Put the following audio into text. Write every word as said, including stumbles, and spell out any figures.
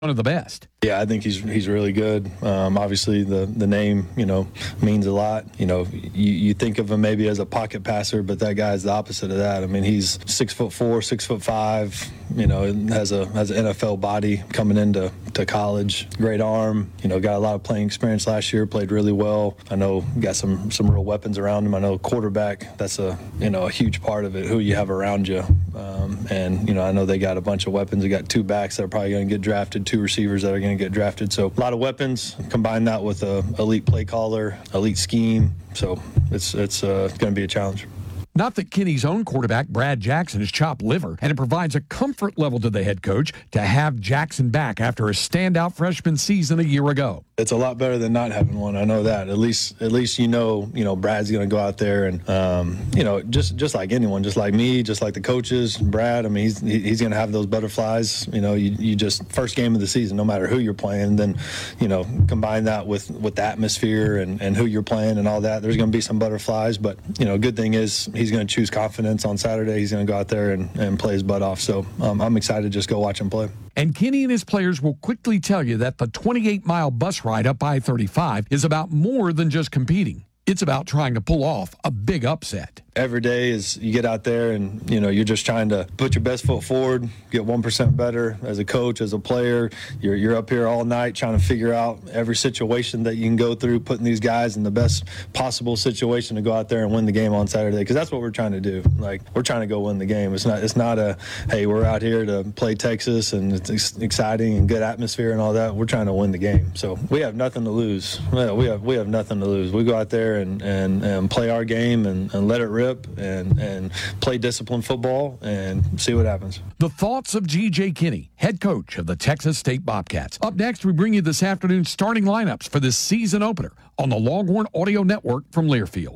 one of the best. Yeah, I think he's he's really good. Um, obviously, the the name, you know, means a lot. You know, you, you think of him maybe as a pocket passer, but that guy's the opposite of that. I mean, he's six foot four, six foot five. You know, has a has an N F L body coming into to college. Great arm. You know, got a lot of playing experience last year. Played really well. I know got some some real weapons around him. I know quarterback. That's a you know a huge part of it. Who you have around you. Um, and you know, I know they got a bunch of weapons. They got two backs that are probably going to get drafted. Two receivers that are going to get drafted. So a lot of weapons. Combine that with a elite play caller, elite scheme. So it's it's uh, going to be a challenge. Not that Kenny's own quarterback, Brad Jackson, is chopped liver, and it provides a comfort level to the head coach to have Jackson back after a standout freshman season a year ago. It's a lot better than not having one. I know that. At least, at least you know, you know, Brad's going to go out there and, um, you know, just just like anyone, just like me, just like the coaches, Brad. I mean, he's he's going to have those butterflies. You know, you, you just first game of the season, no matter who you're playing. Then, you know, combine that with with the atmosphere and and who you're playing and all that. There's going to be some butterflies, but you know, good thing is he's going to choose confidence on Saturday. He's going to go out there and, and play his butt off. So um, I'm excited to just go watch him play. And Kenny and his players will quickly tell you that the twenty-eight mile bus ride up I thirty-five is about more than just competing. It's about trying to pull off a big upset. Every day is you get out there and, you know, you're just trying to put your best foot forward, get one percent better as a coach, as a player. You're you're up here all night trying to figure out every situation that you can go through, putting these guys in the best possible situation to go out there and win the game on Saturday, because that's what we're trying to do. Like, we're trying to go win the game. It's not it's not a, hey, we're out here to play Texas and it's ex- exciting and good atmosphere and all that. We're trying to win the game. So we have nothing to lose. Yeah, we have we have nothing to lose. We go out there and, and, and play our game and, and let it rip. And, and play disciplined football and see what happens. The thoughts of G J Kinney, head coach of the Texas State Bobcats. Up next, we bring you this afternoon's starting lineups for this season opener on the Longhorn Audio Network from Learfield.